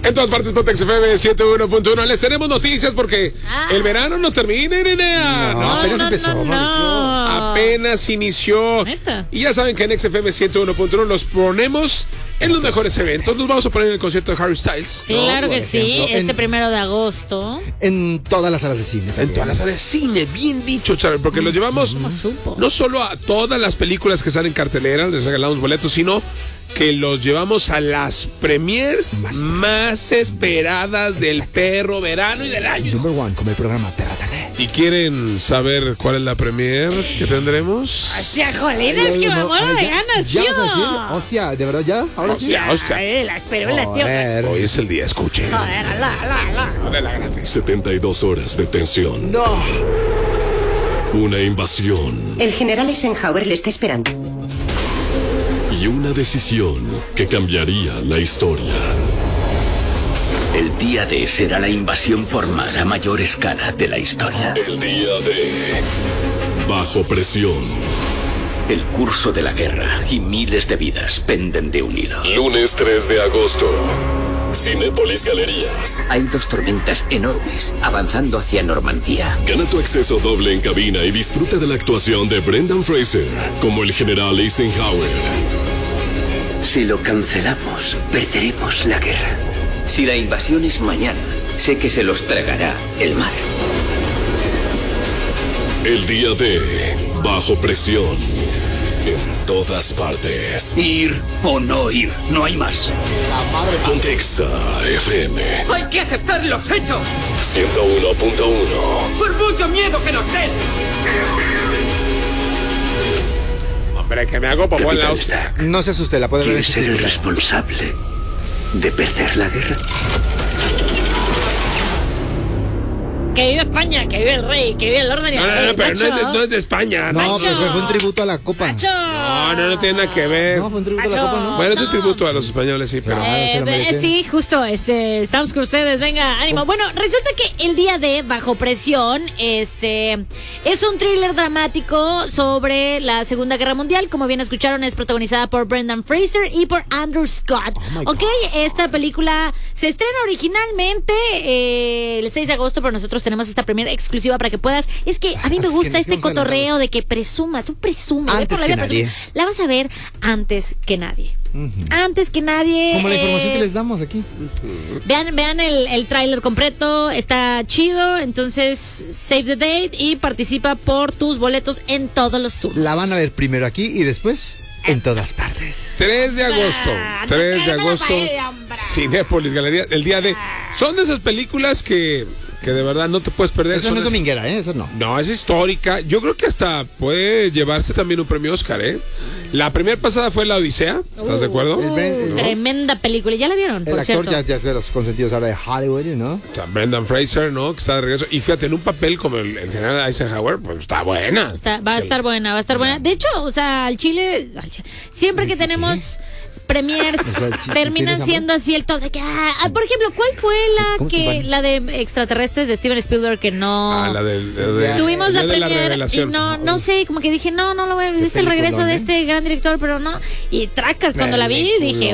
En todas partes, Pontex FM 101.1. Les tenemos noticias porque el verano no termina, Irenea. Apenas empezó. Apenas inició. ¿Neta? Y ya saben que en XFM 101.1 los ponemos en los mejores eventos. Nos vamos a poner en el concierto de Harry Styles. Claro que Por sí, ejemplo, 1 de agosto. En todas las salas de cine. En todas las salas de cine, bien dicho, Chávez, porque los llevamos ¿Cómo supo? no solo a todas las películas que están en cartelera, les regalamos boletos, sino que los llevamos a las premiers más esperadas del perro verano y del año. Number one, como el programa Perra Tarde. ¿Y quieren saber cuál es la premier que tendremos? Hostia, jolines, que me muero de ganas, tío. ¿Ya vas a decir? Hostia, ¿de verdad ya? ¿Ahora sí? Hostia. La espero, tío. Joder. Hoy es el día, escuchen. Joder, la. 72 horas de tensión. No. Una invasión El general Eisenhower le está esperando. y una decisión que cambiaría la historia. El día D será la invasión por mar a mayor escala de la historia. El día de Bajo Presión. El curso de la guerra y miles de vidas penden de un hilo. Lunes 3 de agosto. Cinépolis Galerías. Hay 2 tormentas enormes avanzando hacia Normandía. Gana tu acceso doble en cabina y disfruta de la actuación de Brendan Fraser como el general Eisenhower. Si lo cancelamos, perderemos la guerra. Si la invasión es mañana, sé que se los tragará el mar. El día de Bajo Presión. En todas partes. Ir o no ir, no hay más. Pontex FM ¡Hay que aceptar los hechos! 101.1. ¡Por mucho miedo que nos den! Hombre, que me hago popó en la Capitán hostia. Stack, No se asuste, la puede ver. ¿quieres ser el responsable de perder la guerra? Que vive España, que vive el rey, que vive el orden y el No, rey, pero macho. no es de España. No, Macho. pero fue un tributo a la Copa. Macho. No tiene nada que ver. No, fue un tributo a la Macho. Copa, ¿no? Bueno, es un No. tributo a los españoles, sí, pero... Claro, se lo merecen. Sí, justo, estamos con ustedes, venga, ánimo. Bueno, resulta que el día de Bajo Presión, es un thriller dramático sobre la Segunda Guerra Mundial. Como bien escucharon, es protagonizada por Brendan Fraser y por Andrew Scott. Ok, esta película se estrena originalmente el 6 de agosto, pero nosotros tenemos esta primera exclusiva para que puedas. Es que a mí me Antes gusta que este nos vamos a cotorreo de que tú presume. Antes que nadie. La vas a ver antes que nadie. Antes que nadie. Como la información que les damos aquí. Vean el tráiler completo, está chido, entonces save the date y participa por tus boletos en todos los tours. La van a ver primero aquí y después en todas partes. 3 de agosto. 3 de agosto. Cinépolis Galería. El día de... Son de esas películas que de verdad no te puedes perder. Eso no es Son dominguera, eso no. No, es histórica. Yo creo que hasta puede llevarse también un premio Oscar, ¿eh? La primera pasada fue La Odisea, ¿estás de acuerdo? Tremenda película, ¿ya la vieron? El Por actor cierto. ya es de los consentidos ahora de Hollywood, ¿no? O sea, Brendan Fraser, ¿no? Que está de regreso. Y fíjate, en un papel como el general Eisenhower, pues está buena. Va a estar buena, va a estar buena. De hecho, o sea, al Chile, siempre que tenemos premiers, O sea, ¿tienes terminan amor? siendo así el top de que, por ejemplo, ¿cuál fue la de extraterrestres de Steven Spielberg que no? La de Tuvimos la de la premier y revelación. no sé, como que dije, no lo voy a ver, es el regreso de este gran director, pero no. Y tracas, cuando la vi, dije,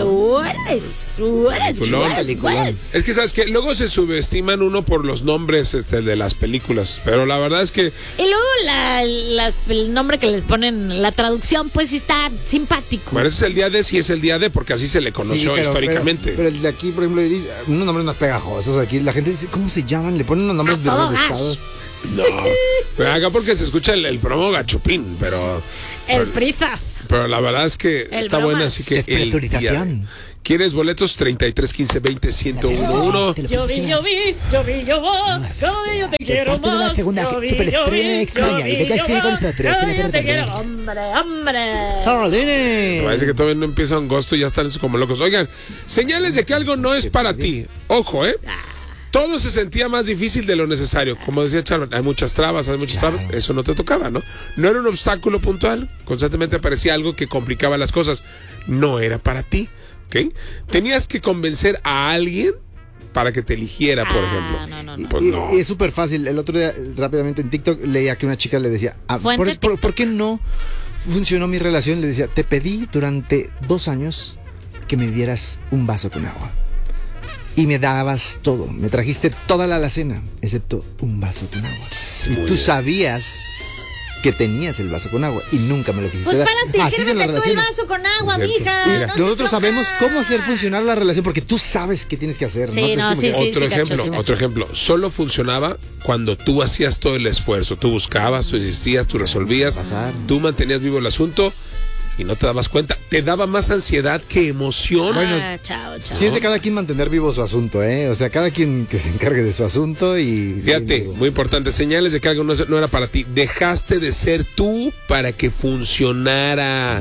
Peliculón. Es que, ¿sabes qué? Luego se subestiman uno por los nombres de las películas, pero la verdad es que... Y luego el nombre que les ponen, la traducción, pues sí está simpático. Bueno, ese es el día de, sí es el día de, porque así se le conoció Sí, históricamente. Pero el de aquí, por ejemplo, unos nombres más pegajosos. Aquí la gente dice, ¿cómo se llaman? Le ponen unos nombres de todo rebuscados. No, pero acá porque se escucha el promo gachupín, pero Prisas. la verdad es que El está bromas. buena, así que Despresurización. ¿Quieres boletos? 33 15 20 101. Yo vi, más, cada día yo te quiero parte de la más. segunda superestrella extraña y de Castilla con nosotros. Cada Tiene día que te quiero, retornar. hombre. Parece que todavía no empieza agosto y ya están como locos. Oigan, señales de que algo no es para ti. Ojo, todo se sentía más difícil de lo necesario. Como decía Charlotte, hay muchas trabas. Eso no te tocaba, ¿no? No era un obstáculo puntual. Constantemente aparecía algo que complicaba las cosas. No era para ti, ¿ok? Tenías que convencer a alguien para que te eligiera, por ejemplo. No. Pues no. Y es súper fácil. El otro día, rápidamente en TikTok, leía que una chica le decía, Fuente ¿por qué no funcionó mi relación? Le decía, te pedí durante 2 años que me dieras un vaso con agua. y me dabas todo. Me trajiste toda la alacena, excepto un vaso con agua. Y tú sabías que tenías el vaso con agua y nunca me lo quisiste Pues dar. párate, Así son sírvete las tú el relaciones. vaso con agua, Cierto. mija. Mira, no Nosotros seas sabemos floja. cómo hacer funcionar la relación porque tú sabes qué tienes que hacer. Sí, Es no, como sí, que- sí. Otro ejemplo, cacho. otro ejemplo. Solo funcionaba cuando tú hacías todo el esfuerzo. Tú buscabas, tú insistías, tú resolvías, Pasar. tú mantenías vivo el asunto y no te dabas cuenta. Te daba más ansiedad que emoción. Bueno, Chao. Sí, es de cada quien mantener vivo su asunto, ¿eh? O sea, cada quien que se encargue de su asunto y... Fíjate, muy importante, señales de que algo no era para ti. Dejaste de ser tú para que funcionara.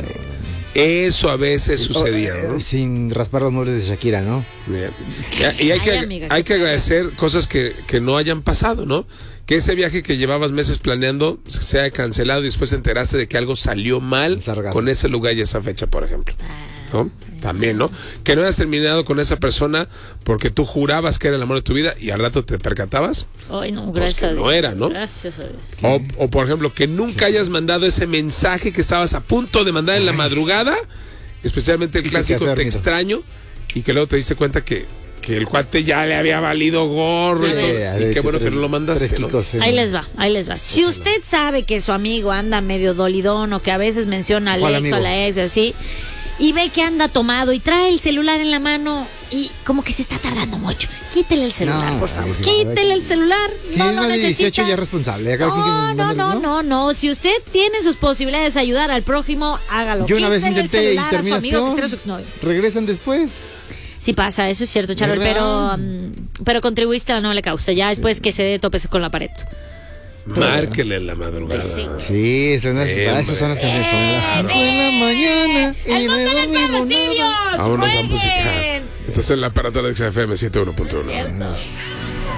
Eso a veces sucedía, ¿no? Sin raspar los muebles de Shakira, ¿no? Bien. Y hay Ay, amiga, hay qué que agradecer cosas que no hayan pasado, ¿no? Que ese viaje que llevabas meses planeando se haya cancelado y después te enteraste de que algo salió mal El sargazo. con ese lugar y esa fecha, por ejemplo. ¿No? También, ¿no? Que no hayas terminado con esa persona porque tú jurabas que era el amor de tu vida y al rato te percatabas. Ay, no, Pues gracias que a no Dios. era, ¿no? Gracias a Dios. O por ejemplo, que nunca hayas mandado ese mensaje que estabas a punto de mandar en la madrugada, especialmente el que clásico quedaste te dormido. extraño, y que luego te diste cuenta que el cuate ya le había valido gorro y, Ya todo. ves. Y qué bueno que no lo mandaste, ¿no? Ahí les va. Si usted sabe que su amigo anda medio dolidón o que a veces menciona al ¿Cuál ex o a amigo? la ex así, y ve que anda tomado y trae el celular en la mano y como que se está tardando mucho, quítele el celular, No, por favor. sí, Quítele el celular. Si no es lo más de 18 necesita. ya es responsable. Ya cada quien No. Si usted tiene sus posibilidades de ayudar al prójimo, hágalo. Yo una vez Quítele el intenté y celular a su terminas amigo que peor. esté su exnovio. Regresan después. Sí pasa, eso es cierto, Charol, ¿Verdad? pero contribuiste a la noble causa. Ya después que se dé topes con la pared. Márquele en la madrugada. Sí. Sí, son las, para eso son las canciones. Son las 5 de la mañana y ¡El me mundo de los dormí perros tibios! Vámonos a ¡Jueguen! música. Esto es el aparato de XFM 101.1. Cierto.